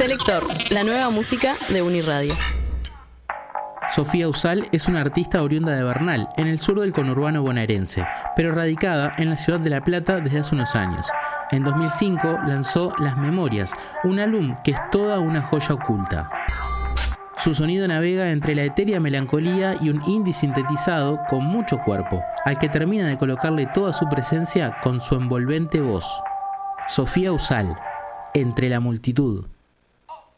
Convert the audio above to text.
Selector, la nueva música de Uniradio. Sofía Usal es una artista oriunda de Bernal, en el sur del conurbano bonaerense, pero radicada en la ciudad de La Plata desde hace unos años. En 2005 lanzó Las Memorias, un álbum que es toda una joya oculta. Su sonido navega entre la etérea melancolía y un indie sintetizado con mucho cuerpo, al que termina de colocarle toda su presencia con su envolvente voz. Sofía Usal, Entre la multitud.